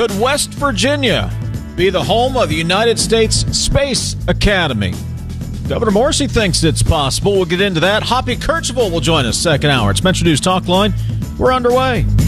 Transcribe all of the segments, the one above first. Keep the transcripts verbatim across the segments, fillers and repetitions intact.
Could West Virginia be the home of the United States Space Academy? Governor Morrisey thinks it's possible. We'll get into that. Hoppy Kercheval will join us second hour. It's Metro News Talk Line. We're underway. Do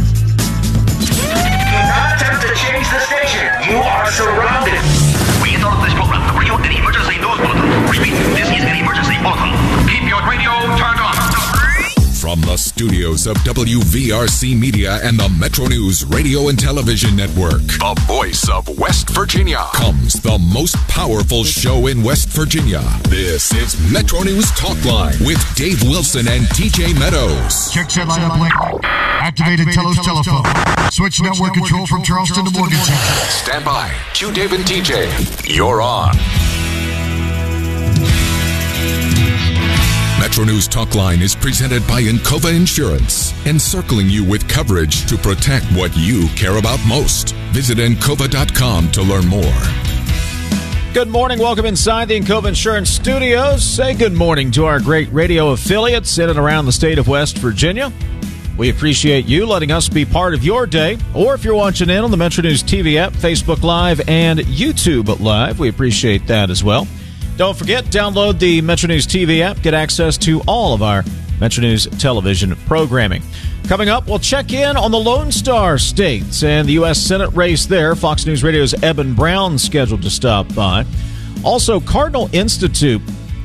not attempt to change the station. You are surrounded. We interrupt this program to bring you an emergency news bulletin. Repeat, this is an emergency bulletin. Keep your radio turned on. From the studios of W V R C Media and the Metro News Radio and Television Network, the voice of West Virginia, comes the most powerful show in West Virginia. This is Metro News Talk Line with Dave Wilson and T J Meadows. Check set line up link. Activated Telos telephone. Switch network control from Charleston to Morgantown. Stand by. Q Dave and T J. You're on. Metro News Talk Line is presented by Encova Insurance, encircling you with coverage to protect what you care about most. Visit Encova dot com to learn more. Good morning. Welcome inside the Encova Insurance Studios. Say good morning to our great radio affiliates in and around the state of West Virginia. We appreciate you letting us be part of your day. Or if you're watching in on the Metro News T V app, Facebook Live, and YouTube Live, we appreciate that as well. Don't forget, download the Metro News T V app. Get access to all of our Metro News television programming. Coming up, we'll check in on the Lone Star states and the U S Senate race there. Fox News Radio's Eben Brown scheduled to stop by. Also, Cardinal Institute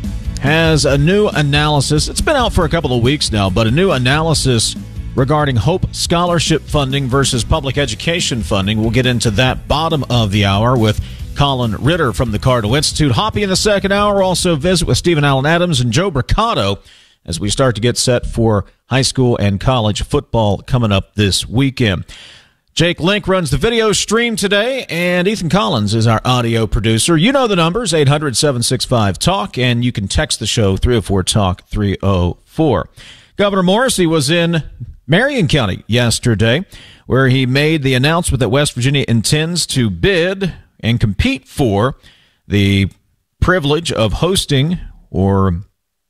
has a new analysis. It's been out for a couple of weeks now, but a new analysis regarding Hope Scholarship funding versus public education funding. We'll get into that bottom of the hour with Colin Ritter from the Cardinal Institute. Hoppy in the second hour. We'll also visit with Stephen Allen Adams and Joe Bricado as we start to get set for high school and college football coming up this weekend. Jake Link runs the video stream today, and Ethan Collins is our audio producer. You know the numbers, eight hundred, seven six five, talk, and you can text the show, three oh four, talk, three oh four. Governor Morrisey was in Marion County yesterday, where he made the announcement that West Virginia intends to bid and compete for the privilege of hosting or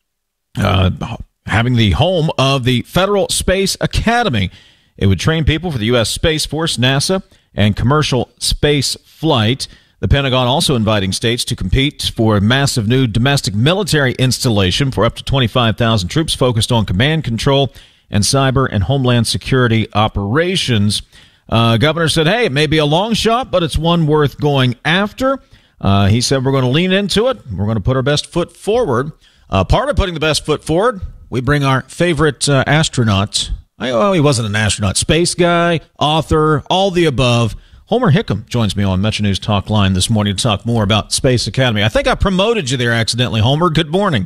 uh, having the home of the Federal Space Academy. It would train people for the U S Space Force, NASA, and commercial space flight. The Pentagon also inviting states to compete for a massive new domestic military installation for up to twenty-five thousand troops focused on command control and cyber and homeland security operations. Uh, governor said, hey, it may be a long shot, but it's one worth going after. Uh, he said, we're going to lean into it. We're going to put our best foot forward. Uh, part of putting the best foot forward, we bring our favorite uh, astronaut. I, oh, he wasn't an astronaut. Space guy, author, all the above. Homer Hickam joins me on Metro News Talk Line this morning to talk more about Space Academy. I think I promoted you there accidentally, Homer. Good morning.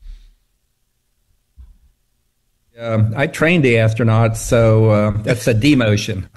Um, I trained the astronauts, so uh, that's a demotion.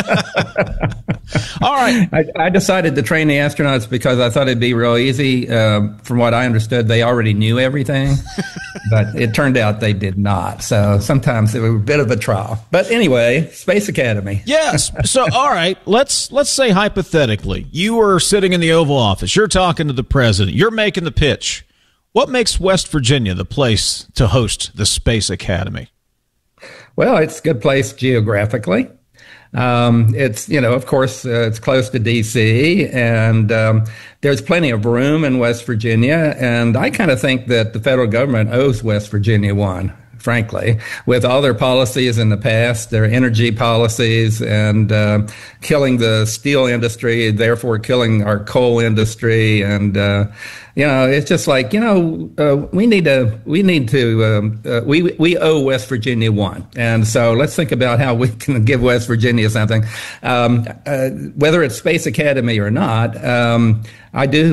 All right. I, I decided to train the astronauts because I thought it'd be real easy. Uh, from what I understood, they already knew everything, but it turned out they did not. So sometimes it was a bit of a trial. But anyway, Space Academy. Yes. So, all right, let's let's say hypothetically, you were sitting in the Oval Office. You're talking to the president. You're making the pitch. What makes West Virginia the place to host the Space Academy? Well, it's a good place geographically. Um, it's, you know, of course, uh, it's close to D C, and um, there's plenty of room in West Virginia. And I kind of think that the federal government owes West Virginia one, frankly, with all their policies in the past, their energy policies, and uh, killing the steel industry, therefore killing our coal industry. And, uh, you know, it's just like, you know, uh, we need to, we need to, um, uh, we, we owe West Virginia one. And so let's think about how we can give West Virginia something. Um, uh, whether it's Space Academy or not, um, I do